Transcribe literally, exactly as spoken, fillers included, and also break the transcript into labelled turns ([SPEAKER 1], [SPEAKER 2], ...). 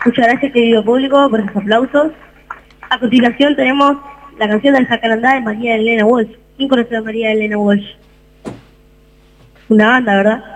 [SPEAKER 1] Muchas gracias, querido público, por esos aplausos. A continuación tenemos la canción del Jacarandá de María Elena Walsh. ¿Quién conoce a María Elena Walsh? Una banda, ¿verdad?